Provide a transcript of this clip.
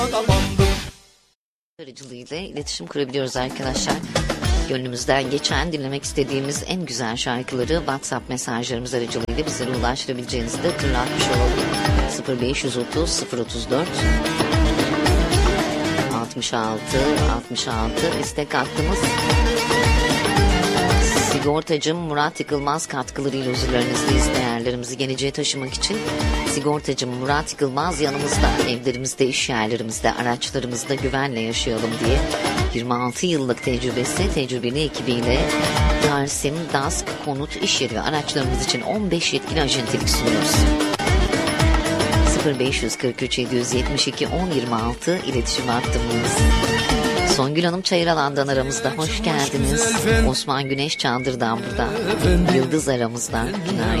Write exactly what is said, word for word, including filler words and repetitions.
aracılığıyla iletişim kurabiliyoruz arkadaşlar. Gönlümüzden geçen, dinlemek istediğimiz en güzel şarkıları WhatsApp mesajlarımız aracılığıyla bizlere ulaştırabileceğinizi de hatırlatmış olalım. sıfır beş yüz otuz sıfır otuz dört altmış altı altmış altı istek hattımız. Sigortacım Murat Yıkılmaz katkılarıyla huzurlarınızdayız. Değerlerimizi geleceğe taşımak için sigortacım Murat Yıkılmaz yanımızda. Evlerimizde, iş yerlerimizde, araçlarımızda güvenle yaşayalım diye yirmi altı yıllık tecrübesi, tecrübeli ekibiyle Tarsim, DASK, konut, iş yeri ve araçlarımız için on beş yetkili acentelik sunuyoruz. sıfır beş yüz kırk üç yedi yüz yetmiş iki on yirmi altı iletişim hattımız. Songül Hanım Çayıralan'dan aramızda, hoş geldiniz. Osman Güneş Çandır'dan burada. Yıldız aramızda. Günaydın.